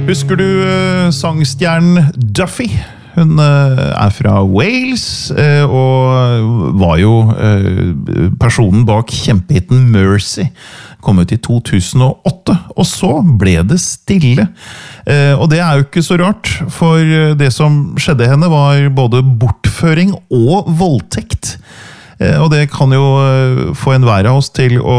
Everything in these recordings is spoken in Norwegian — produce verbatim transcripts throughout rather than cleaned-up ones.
Husker du uh, sangstjernen Duffy? Hun uh, er fra Wales, uh, og var jo uh, personen bak kjempehitten Mercy. Kom ut i to tusen og åtte, og så ble det stille. Uh, og det er jo ikke så rart, for det som skjedde henne var både bortføring og voldtekt. Og det kan jo få en hver av oss til å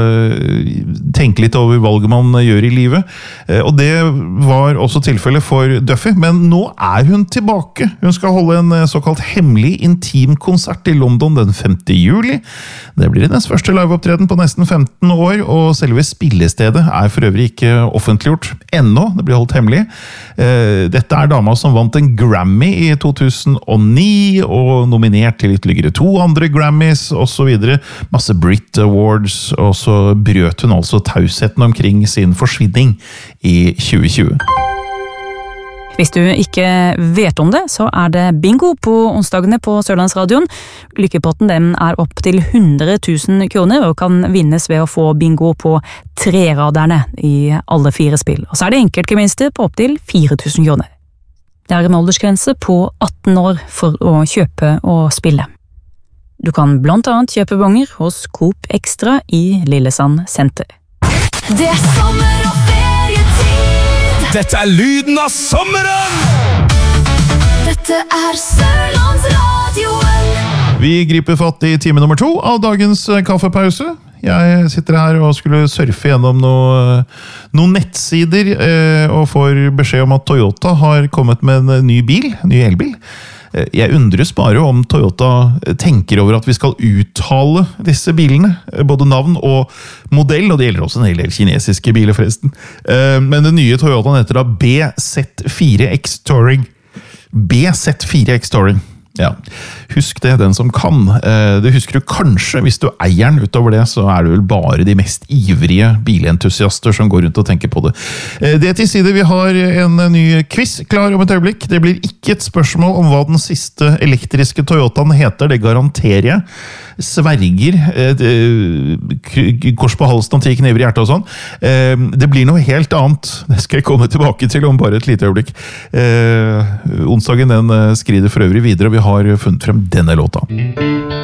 tenke litt over valget man gjør i livet. Og det var også tilfellet for Duffy, men nå er hun tilbake. Hun skal holde en såkalt hemmelig intimkonsert i London den femte juli. Det blir hennes første liveopptreden på nesten femten år, og selve spillestedet er for øvrig ikke offentliggjort ennå. Det blir holdt hemmelig. Dette er dama som vant en Grammy i to tusen og ni, og nominert til ytterligere to andre Grammys, og så videre. Masse Brit Awards, og så brøt hun altså tausheten omkring sin forsvinning i tjue tjue. Hvis du ikke vet om det, så er det bingo på onsdagene på Sørlandsradioen. Lykkepotten den er opp til hundre tusen kroner og kan vinnes ved å få bingo på treraderne i alle fire spill. Og så er det enkeltgevinster på opp til fire tusen kroner. Det er en aldersgrense på atten år for å kjøpe og spille. Du kan blant annet kjøpe bonger hos Coop Extra i Lillesand senter. Det er sommer og ferietid. Dette er lyden av sommeren! Dette er Sørlandsradioen. Vi griper fatt i time nummer to av dagens kaffepause. Jeg sitter her og skulle surfe gjennom noen noe nettsider og får beskjed om at Toyota har kommet med en ny bil, en ny elbil. Jeg undres bare om Toyota tenker over at vi skal uttale disse bilene, både navn og modell, og det gjelder også en hel del kinesiske biler forresten. Men den nye Toyotaen heter da B Z fire X Touring. B Z fire X Touring. Ja, husk det, den som kan. Det husker du kanskje, hvis du eier den. Utover det så er det vel bare de mest ivrige bilentusiaster som går rundt og tenker på det. Det til side, vi har en ny quiz klar om et øyeblikk. Det blir ikke et spørsmål om hva den siste elektriske Toyotaen heter, det garanterer jeg. Sverger, kors på halsen og ti kniver i hjertet og sånn. Det blir noe helt annet. Det skal jeg komme tilbake til om bare et lite øyeblikk. Onsdagen den skrider for øvrig videre, og vi har funnet frem denne låta.